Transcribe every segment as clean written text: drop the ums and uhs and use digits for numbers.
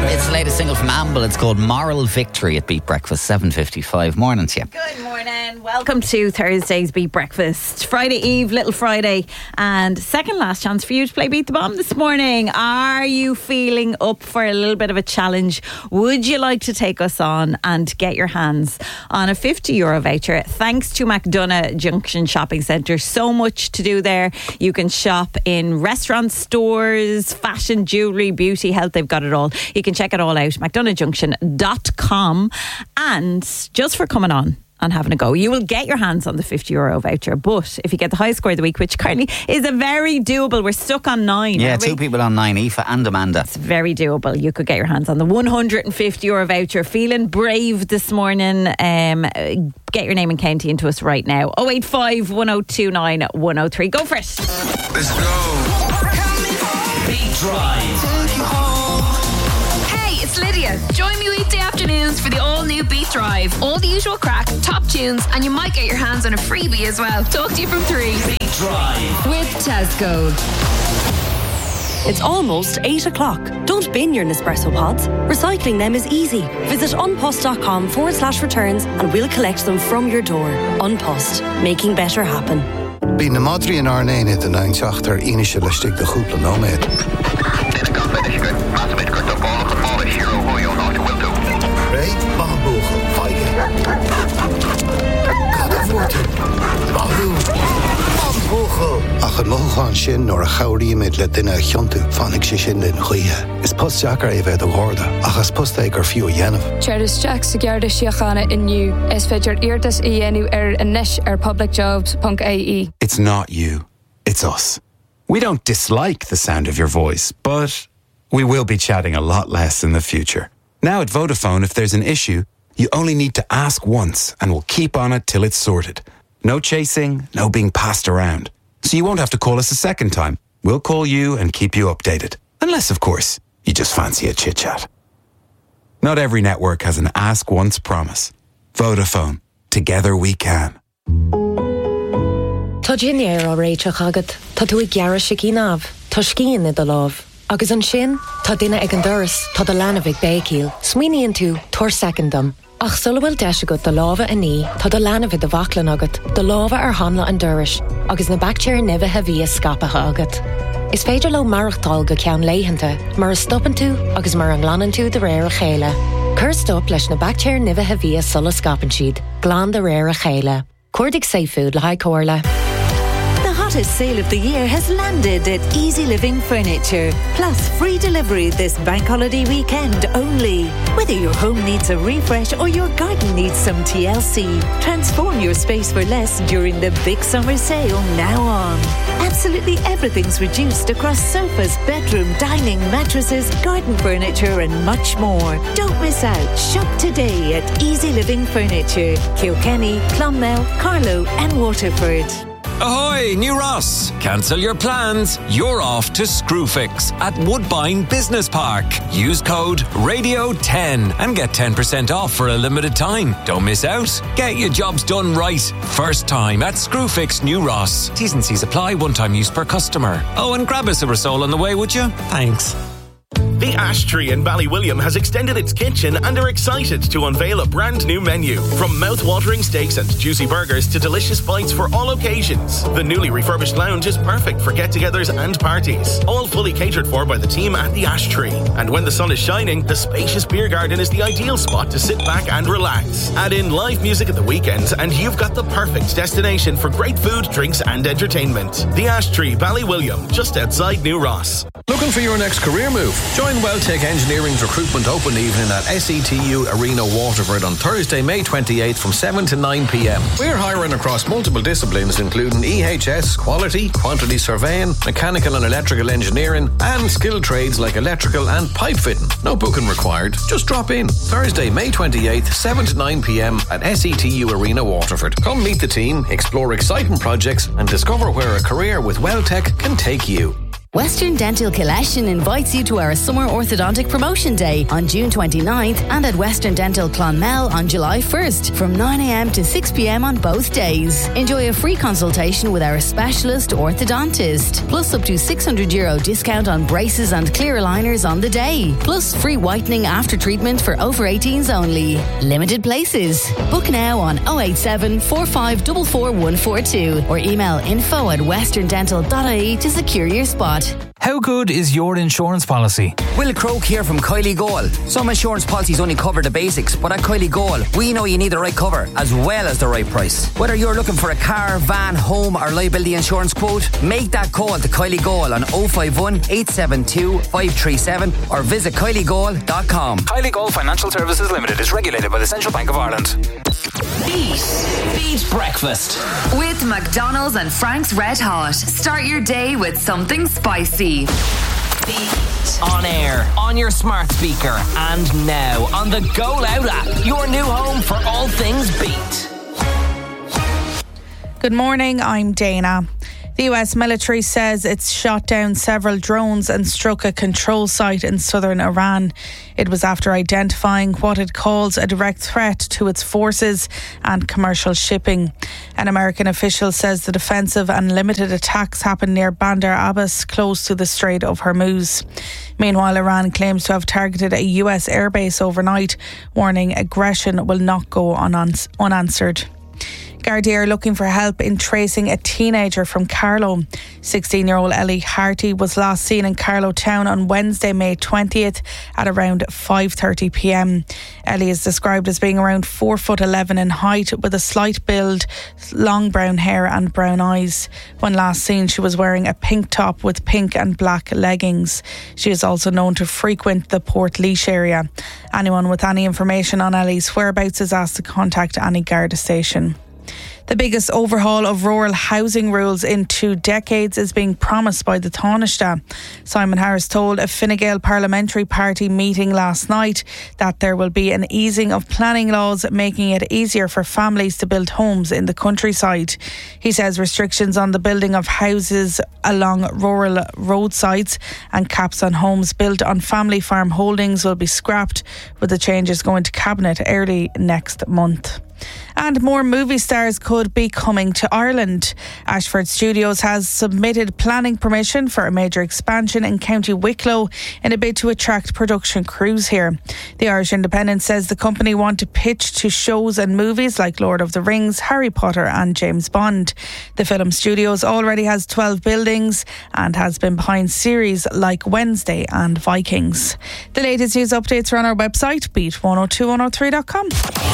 It's the latest single from Amble. It's called Moral Victory at Beat Breakfast, 7:55. Morning to you. Good morning. Welcome to Thursday's Beat Breakfast. Friday Eve, Little Friday, and second last chance for you to play Beat the Bomb this morning. Are you feeling up for a little bit of a challenge? Would you like to take us on and get your hands on a €50 voucher thanks to McDonagh Junction Shopping Centre? So much to do there. You can shop in restaurants, stores, fashion, jewellery, beauty, health. They've got it all. You can check it all out, McDonaghJunction.com. And just for coming on and having a go, you will get your hands on the €50 voucher. But if you get the highest score of the week, which currently is a very doable, we're stuck on 9. Yeah, 2 people on 9, Aoife and Amanda. It's very doable. You could get your hands on the €150 voucher. Feeling brave this morning? Get your name and county into us right now. 085 1029 103. Go for it. Let's go. Beat Drive. Hey, it's Lydia. Join me weekday afternoons for the all-new Beat Drive. All the usual crack, top tunes, and you might get your hands on a freebie as well. Talk to you from 3. Beat Drive. With Tesco. It's almost 8 o'clock. Don't bin your Nespresso pods. Recycling them is easy. Visit unpost.com/returns and we'll collect them from your door. Unpost. Making better happen. Bí na Madri an Arnaine den einseachtar inische le stig de goedle nóméid. Right, bamboegel, feige. Kadavoorte, bahu, bamboegel. Ach an mogelgaan sin nor a chaurie met le dinne chontu van ik sin den goeie. Is post jacker even de woorde. Ach as post eker few jenef. Charis Jack Sigarda Shiachana in new. Es fedger Irdas Ienu Anish publicjobs.ie. It's not you. It's us. We don't dislike the sound of your voice, but we will be chatting a lot less in the future. Now at Vodafone, if there's an issue, you only need to ask once and we'll keep on it till it's sorted. No chasing, no being passed around. So you won't have to call us a second time. We'll call you and keep you updated. Unless, of course, you just fancy a chit-chat. Not every network has an ask once promise. Vodafone. Together we can. Tá Ginnéar á réiteach agad, tá tú ag gearra sicí náb, tá scían i do láb. Agus an sin, tá duine ag an doras, tá do leanamh ag bécíl, smuoiníonn tú, tuair secondam. Ach sulla bhfuil deis agat do lábha a ní, tá do leanamh i do bhaclan agat, do lábha ar hanla an doras, agus na bactéir nibithe bhí a scapatha agat. Is féidir le marachtáil go ceann léitheanta, mar a stoppan tú agus mar an ghlanan tú de réir a chéile. Cur stop leis na bactéir nibithe bhí a sulla scapan siad, glán de réir a chéile. Cuirdig Seafood le haid cóirle. The hottest sale of the year has landed at Easy Living Furniture. Plus free delivery this bank holiday weekend only. Whether your home needs a refresh or your garden needs some TLC, transform your space for less during the big summer sale now on. Absolutely everything's reduced across sofas, bedroom, dining, mattresses, garden furniture and much more. Don't miss out. Shop today at Easy Living Furniture. Kilkenny, Clonmel, Carlow and Waterford. Ahoy, New Ross! Cancel your plans. You're off to Screwfix at Woodbine Business Park. Use code RADIO10 and get 10% off for a limited time. Don't miss out. Get your jobs done right. First time at Screwfix New Ross. T's and C's apply. One-time use per customer. Oh, and grab us a risole on the way, would you? Thanks. The Ash Tree in Ballywilliam has extended its kitchen and are excited to unveil a brand new menu. From mouth-watering steaks and juicy burgers to delicious bites for all occasions. The newly refurbished lounge is perfect for get-togethers and parties. All fully catered for by the team at the Ash Tree. And when the sun is shining, the spacious beer garden is the ideal spot to sit back and relax. Add in live music at the weekends and you've got the perfect destination for great food, drinks and entertainment. The Ash Tree, Ballywilliam, just outside New Ross. Looking for your next career move? Join Welltech Engineering's recruitment open evening at SETU Arena Waterford on Thursday, May 28th from 7 to 9 p.m. We're hiring across multiple disciplines including EHS, quality, quantity surveying, mechanical and electrical engineering and skilled trades like electrical and pipe fitting. No booking required. Just drop in. Thursday, May 28th, 7 to 9 p.m. at SETU Arena Waterford. Come meet the team, explore exciting projects and discover where a career with Welltech can take you. Western Dental Collection invites you to our Summer Orthodontic Promotion Day on June 29th and at Western Dental Clonmel on July 1st from 9am to 6pm on both days. Enjoy a free consultation with our specialist orthodontist, plus up to €600 discount on braces and clear aligners on the day, plus free whitening after treatment for over 18s only. Limited places. Book now on 087 4544 142 or email info@westerndental.ie to secure your spot. How good is your insurance policy? Will Croak here from Kylie Goal. Some insurance policies only cover the basics, but at Kylie Goal, we know you need the right cover as well as the right price. Whether you're looking for a car, van, home or liability insurance quote, make that call to Kylie Goal on 051 872 537 or visit kyliegoal.com. Kylie Goal Financial Services Limited is regulated by the Central Bank of Ireland. Beat Breakfast with McDonald's and Frank's Red Hot. Start your day with something spicy. Beat. On air, on your smart speaker, and now on the Go Loud app, your new home for all things Beat. Good morning, I'm Dana. The US military says it's shot down several drones and struck a control site in southern Iran. It was after identifying what it calls a direct threat to its forces and commercial shipping. An American official says the defensive and limited attacks happened near Bandar Abbas, close to the Strait of Hormuz. Meanwhile, Iran claims to have targeted a US airbase overnight, warning aggression will not go unanswered. Gardaí are looking for help in tracing a teenager from Carlow. 16-year-old Ellie Harty was last seen in Carlow town on Wednesday, May 20th at around 5:30pm. Ellie is described as being around 4'11" in height with a slight build, long brown hair and brown eyes. When last seen, she was wearing a pink top with pink and black leggings. She is also known to frequent the Port Leash area. Anyone with any information on Ellie's whereabouts is asked to contact any Garda station. The biggest overhaul of rural housing rules in 2 decades is being promised by the Taoiseach. Simon Harris told a Fine Gael Parliamentary Party meeting last night that there will be an easing of planning laws, making it easier for families to build homes in the countryside. He says restrictions on the building of houses along rural roadsides and caps on homes built on family farm holdings will be scrapped, with the changes going to Cabinet early next month. And more movie stars could be coming to Ireland. Ashford Studios has submitted planning permission for a major expansion in County Wicklow in a bid to attract production crews here. The Irish Independent says the company want to pitch to shows and movies like Lord of the Rings, Harry Potter and James Bond. The film studios already has 12 buildings and has been behind series like Wednesday and Vikings. The latest news updates are on our website, beat102103.com.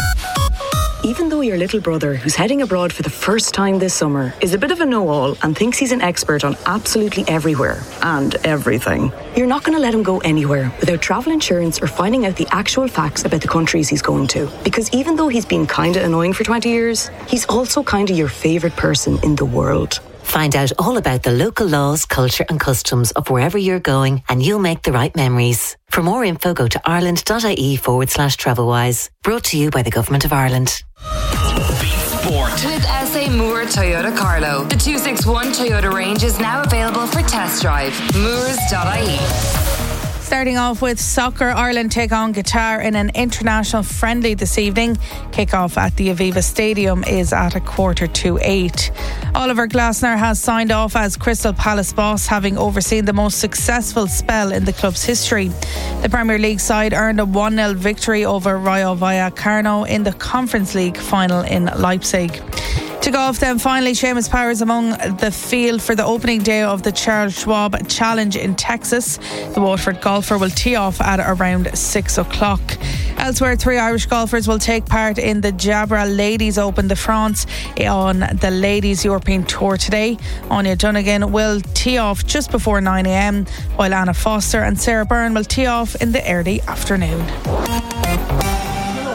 Even though your little brother, who's heading abroad for the first time this summer, is a bit of a know-all and thinks he's an expert on absolutely everywhere and everything, you're not going to let him go anywhere without travel insurance or finding out the actual facts about the countries he's going to. Because even though he's been kinda annoying for 20 years, he's also kinda your favourite person in the world. Find out all about the local laws, culture and customs of wherever you're going and you'll make the right memories. For more info, go to ireland.ie/travelwise. Brought to you by the Government of Ireland. Sport. With SA Moore Toyota Carlow. The 261 Toyota range is now available for test drive. Moores.ie. Starting off with soccer, Ireland take on Qatar in an international friendly this evening. Kick-off at the Aviva Stadium is at 7:45. Oliver Glasner has signed off as Crystal Palace boss, having overseen the most successful spell in the club's history. The Premier League side earned a 1-0 victory over Rayo Vallecano in the Conference League final in Leipzig. To golf then, finally, Seamus Power is among the field for the opening day of the Charles Schwab Challenge in Texas. The Waterford golfer will tee off at around 6 o'clock. Elsewhere, 3 Irish golfers will take part in the Jabra Ladies Open de France on the Ladies European Tour today. Anya Dunnigan will tee off just before 9am, while Anna Foster and Sarah Byrne will tee off in the early afternoon.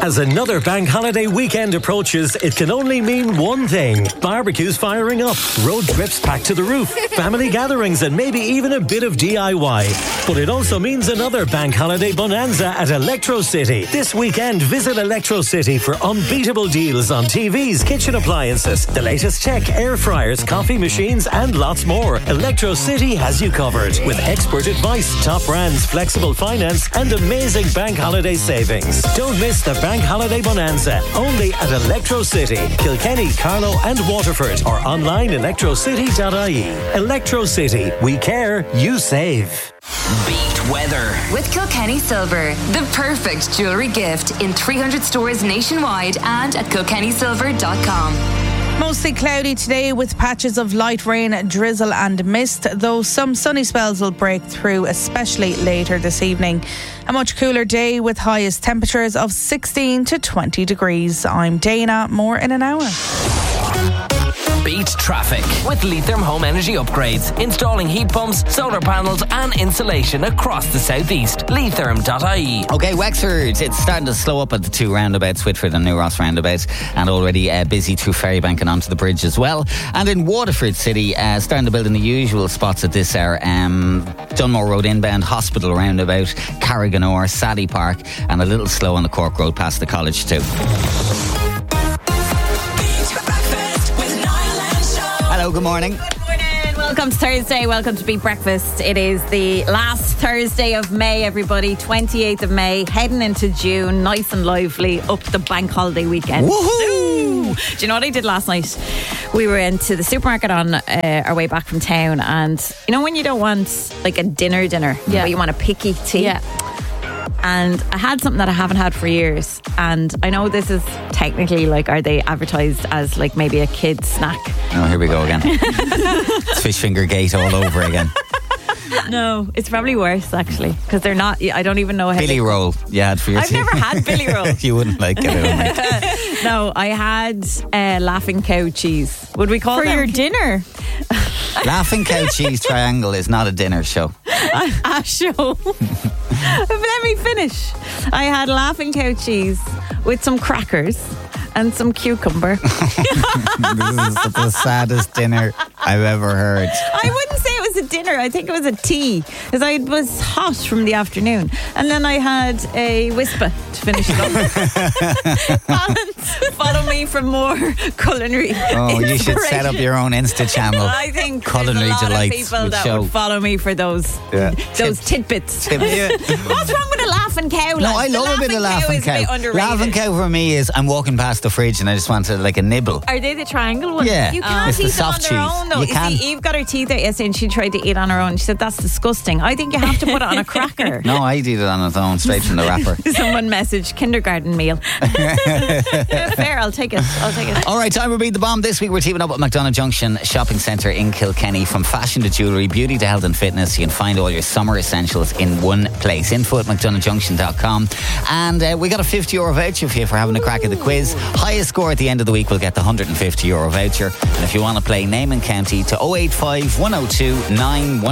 As another bank holiday weekend approaches, it can only mean one thing. Barbecues firing up, road trips packed to the roof, family gatherings and maybe even a bit of DIY. But it also means another bank holiday bonanza at Electro City. This weekend, visit Electro City for unbeatable deals on TVs, kitchen appliances, the latest tech, air fryers, coffee machines and lots more. Electro City has you covered with expert advice, top brands, flexible finance and amazing bank holiday savings. Don't miss the Bank Holiday Bonanza, only at Electro City, Kilkenny, Carlow and Waterford, or online electrocity.ie. Electro City, we care, you save. Beat weather with Kilkenny Silver, the perfect jewellery gift in 300 stores nationwide and at kilkennysilver.com. Mostly cloudy today with patches of light rain, drizzle and mist, though some sunny spells will break through, especially later this evening. A much cooler day with highest temperatures of 16 to 20 degrees. I'm Dana, more in an hour. Beat traffic with Leitrim Home Energy Upgrades. Installing heat pumps, solar panels and insulation across the southeast. Leitrim.ie. Okay, Wexford, it's starting to slow up at the two roundabouts, Whitford and New Ross roundabout, and already busy through Ferrybank and onto the bridge as well. And in Waterford City, starting to build in the usual spots at this hour. Dunmore Road inbound, Hospital roundabout, Carriganore, Sadie Park, and a little slow on the Cork Road past the college too. Hello, good morning. Welcome to Thursday. Welcome to Beat Breakfast. It is the last Thursday of May, everybody. 28th of May, heading into June. Nice and lively up the bank holiday weekend. Woohoo! Do you know what I did last night? We were into the supermarket on our way back from town, and you know when you don't want like a dinner, but you want a picky tea? Yeah. And I had something that I haven't had for years, and I know this is technically like, are they advertised as like maybe a kid's snack? Oh, here we go again. It's fish finger gate all over again. No, it's probably worse actually, because they're not. I don't even know how. Billy roll you had for your I've tea. never had Billy roll. You wouldn't like it, I don't think. No, I had Laughing Cow cheese. Would we call For them your dinner? Laughing Cow Cheese Triangle is not a dinner show. A show. But let me finish. I had Laughing Cow cheese with some crackers and some cucumber. This is the saddest dinner I've ever heard. I wouldn't say it was a dinner. I think it was a tea, because I was hot from the afternoon. And then I had a Whisper to finish it up. Balance. Follow me for more culinary You should set up your own Insta channel. I think Culinary there's a lot Delights of people that show. would follow me for those tidbits. What's wrong with a Laughing Cow? No, I love a bit of Laughing Cow. Is a bit Cow. underrated. Laughing Cow for me is I'm walking past the fridge and I just want to like a nibble. Are they the triangle ones? Yeah. You can't It's the eat them on soft their cheese. own though. You can. See, Eve got her teeth out yesterday and she tried to eat on her own. She said that's disgusting. I think you have to put it on a cracker. No, I eat it on its own, straight from the wrapper. Someone messaged kindergarten meal. Fair, I'll take it. All right, time for Beat the Bomb. This week we're teaming up with McDonagh Junction Shopping Centre in Kilkenny. From fashion to jewellery, beauty to health and fitness, you can find all your summer essentials in one place. Info at mcdonaghjunction.com. And we got a €50 voucher for you for having a crack at the quiz. Highest score at the end of the week will get the €150 voucher. And if you want to play name and county to 085 102 911.